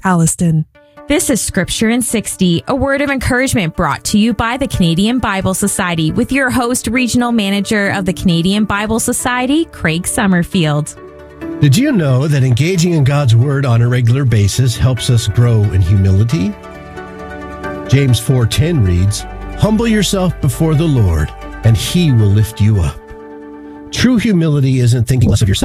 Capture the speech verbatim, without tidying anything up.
Alliston. This is Scripture in sixty, a word of encouragement brought to you by the Canadian Bible Society with your host, Regional Manager of the Canadian Bible Society, Craig Summerfield. Did you know that engaging in God's Word on a regular basis helps us grow in humility? James four ten reads, "Humble yourself before the Lord, and He will lift you up." True humility isn't thinking less of yourself.